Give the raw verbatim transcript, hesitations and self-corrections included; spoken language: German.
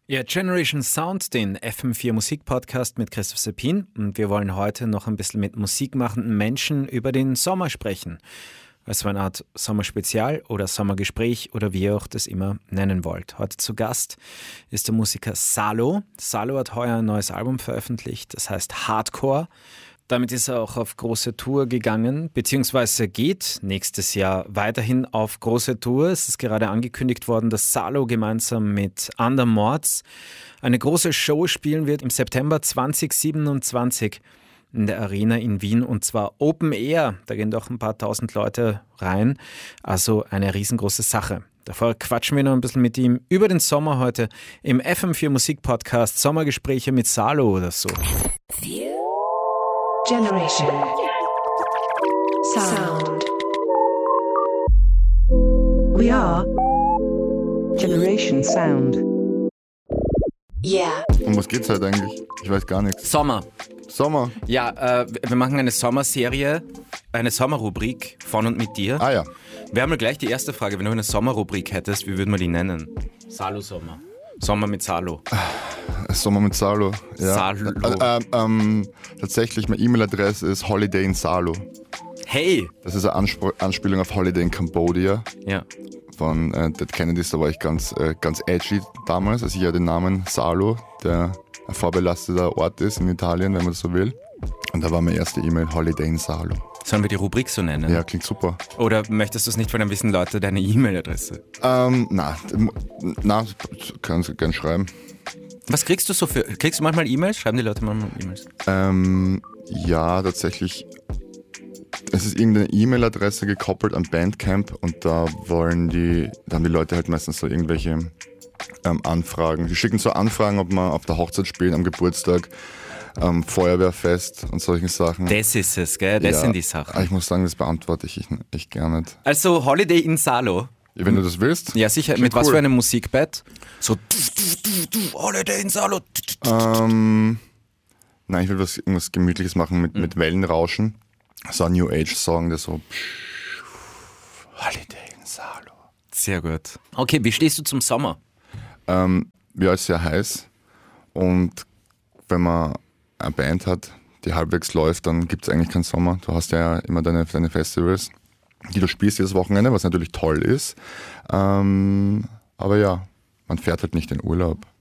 Ja, Generation Sound, den F M vier Musikpodcast mit Christoph Seppin. Und wir wollen heute noch ein bisschen mit musikmachenden Menschen über den Sommer sprechen. Also eine Art Sommerspezial oder Sommergespräch oder wie ihr auch das immer nennen wollt. Heute zu Gast ist der Musiker Salo. Salo hat heuer ein neues Album veröffentlicht, das heißt Hardcore. Damit ist er auch auf große Tour gegangen, beziehungsweise geht nächstes Jahr weiterhin auf große Tour. Es ist gerade angekündigt worden, dass Salo gemeinsam mit Under Mords eine große Show spielen wird im September zwanzig siebenundzwanzig in der Arena in Wien, und zwar Open Air. Da gehen doch ein paar tausend Leute rein, also eine riesengroße Sache. Davor quatschen wir noch ein bisschen mit ihm über den Sommer heute im F M vier Musikpodcast Sommergespräche mit Salo oder so. Generation Sound. We are Generation Sound. Yeah. Um was geht's heute eigentlich? Ich weiß gar nichts. Sommer. Sommer? Ja, äh, wir machen eine Sommerserie, eine Sommerrubrik von und mit dir. Ah ja. Wir haben mal gleich die erste Frage. Wenn du eine Sommerrubrik hättest, wie würden wir die nennen? Salo Sommer. Sommer mit Salo. Sommer mit Salo. Ja. Salo. Äh, äh, ähm, tatsächlich, meine E-Mail-Adresse ist Holiday in Salo. Hey! Das ist eine Anspr- Anspielung auf Holiday in Cambodia. Ja. Von äh, Dead Kennedys, da war ich ganz, äh, ganz edgy damals, als ich ja den Namen Salo, der ein vorbelasteter Ort ist in Italien, wenn man das so will. Und da war meine erste E-Mail Holiday in Salo. Sollen wir die Rubrik so nennen? Ja, klingt super. Oder möchtest du es nicht, weil dann wissen Leute deine E-Mail-Adresse? Ähm, na, na, kannst du gern schreiben. Was kriegst du so für, kriegst du manchmal E-Mails? Schreiben die Leute manchmal E-Mails? Ähm, ja, tatsächlich. Es ist irgendeine E-Mail-Adresse gekoppelt an Bandcamp und da wollen die, da haben die Leute halt meistens so irgendwelche ähm, Anfragen. Die schicken so Anfragen, ob man auf der Hochzeit spielt, am Geburtstag, ähm, Feuerwehrfest und solche Sachen. Das ist es, gell? Das ja, sind die Sachen. Ich muss sagen, das beantworte ich echt gar nicht. Also Holiday in Salo. Ja, wenn du das willst. Ja, sicher. Klingt Mit was cool. für einem Musikbett? So du, du, du, du, Holiday in Salo. Ähm, nein, ich will was, irgendwas Gemütliches machen mit, mhm. mit Wellenrauschen. So ein New Age Song, der so Holiday in Salo. Sehr gut. Okay, wie stehst du zum Sommer? Ähm, ja, ist sehr heiß und wenn man eine Band hat, die halbwegs läuft, dann gibt es eigentlich keinen Sommer. Du hast ja immer deine, deine Festivals, die du spielst jedes Wochenende, was natürlich toll ist. Ähm, aber ja, man fährt halt nicht in Urlaub.